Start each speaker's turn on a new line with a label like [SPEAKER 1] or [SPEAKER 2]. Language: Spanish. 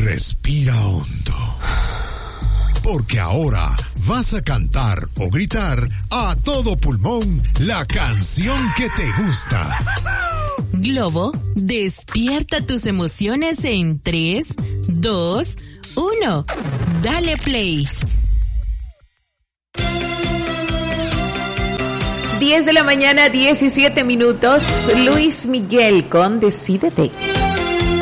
[SPEAKER 1] Respira hondo. Porque ahora vas a cantar o gritar a todo pulmón la canción que te gusta.
[SPEAKER 2] Globo, despierta tus emociones en 3, 2, 1. Dale play.
[SPEAKER 3] 10 de la mañana, 17 minutos. Luis Miguel con Decídete.